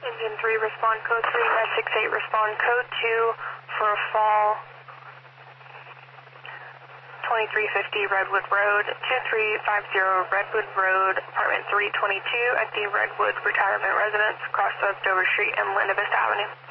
Engine 3, respond code 3, Med 68, respond code 2 for a fall 2350 Redwood Road, 2350 Redwood Road, apartment 322 at the Redwood Retirement Residence, across of Dover Street and Linda Vista Avenue.